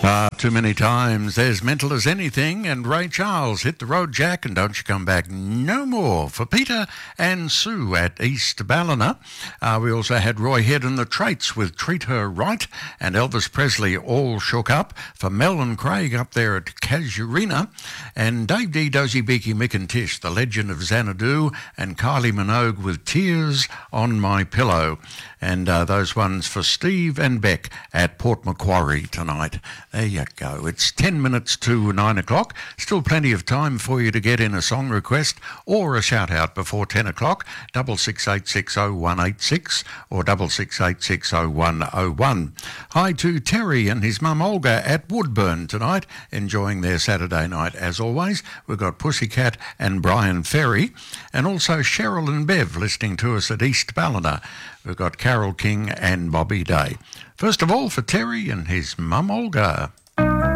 Too many times. There's Mental as Anything and Ray Charles, Hit the Road Jack and Don't You Come Back No More for Peter and Sue at East Ballina. We also had Roy Head and the Traits with Treat Her Right and Elvis Presley All Shook Up for Mel and Craig up there at Casuarina, and Dave D, Dozy Beaky, Mick and Tish, The Legend of Xanadu, and Kylie Minogue with Tears on My Pillow. And those ones for Steve and Beck at Port Macquarie tonight. There you go. It's 10 minutes to 9 o'clock. Still plenty of time for you to get in a song request or a shout out before 10 o'clock. 66860186 or 66860101. Hi to Terry and his mum Olga at Woodburn tonight, enjoying their Saturday night as always. We've got Pussycat and Brian Ferry, and also Cheryl and Bev listening to us at East Ballina. We've got Carol King and Bobby Day. First of all, for Terry and his mum Olga.